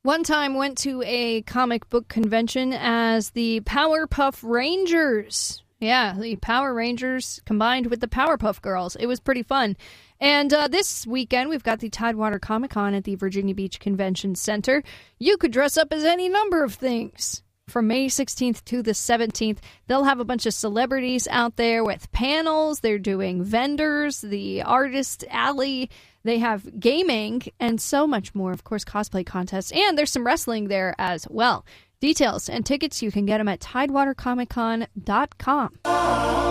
One time went to a comic book convention as the Powerpuff Rangers. Yeah, the Power Rangers combined with the Powerpuff Girls. It was pretty fun. And this weekend, we've got the Tidewater Comic-Con at the Virginia Beach Convention Center. You could dress up as any number of things. From May 16th to the 17th, they'll have a bunch of celebrities out there with panels. They're doing vendors, the artist alley. They have gaming and so much more. Of course, cosplay contests. And there's some wrestling there as well. Details and tickets, you can get them at TidewaterComicCon.com.